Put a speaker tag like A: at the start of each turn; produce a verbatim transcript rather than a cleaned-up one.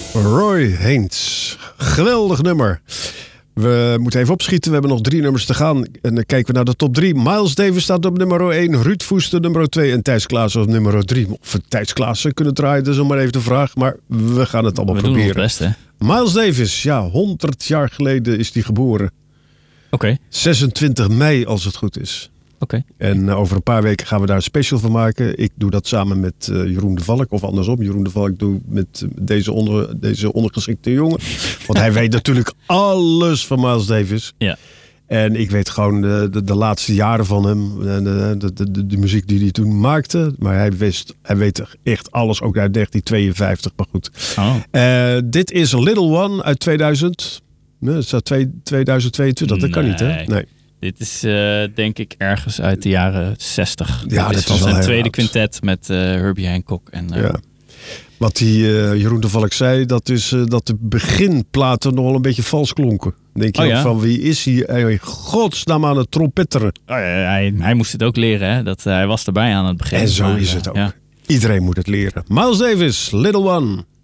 A: Roy Haynes. Geweldig nummer. We moeten even opschieten. We hebben nog drie nummers te gaan. En dan kijken we naar de top drie. Miles Davis staat op nummer één. Ruud Voester nummer twee. En Thijs Klaassen op nummer drie. Of we Thijs Klaassen kunnen draaien, dat is nog maar even de vraag. Maar we gaan het allemaal
B: we
A: proberen.
B: Doen ons best, hè?
A: Miles Davis, ja, honderd jaar geleden is hij geboren.
B: Oké. Okay.
A: zesentwintig mei, als het goed is.
B: Oké. Okay.
A: En uh, over een paar weken gaan we daar een special van maken. Ik doe dat samen met uh, Jeroen de Valk. Of andersom, Jeroen de Valk doe met uh, deze, onder, deze ondergeschikte jongen. Want hij weet natuurlijk alles van Miles Davis.
B: Ja.
A: En ik weet gewoon de, de, de laatste jaren van hem. De, de, de, de, de muziek die hij toen maakte. Maar hij, wist, hij weet echt alles, ook uit negentien tweeënvijftig. Maar goed.
B: Oh.
A: Uh, dit is Little One uit tweeduizend. Nee, het staat tweeduizend tweeëntwintig. Dat
B: nee.
A: kan niet, hè? Nee.
B: Dit is uh, denk ik ergens uit de jaren zestig.
A: Ja,
B: dit
A: dat
B: is van
A: is
B: zijn tweede
A: oud.
B: quintet met uh, Herbie Hancock. En, uh,
A: ja. Wat die uh, Jeroen de Valk zei, dat is uh, dat de beginplaten nog wel een beetje vals klonken. Denk je
B: oh,
A: ook
B: ja?
A: van, wie is hij in godsnaam aan het trompetteren?
B: Oh, ja, hij, hij moest het ook leren, hè? Dat, uh, hij was erbij aan het begin.
A: En zo
B: maar,
A: is het ook.
B: Ja.
A: Iedereen moet het leren. Miles Davis, Little One.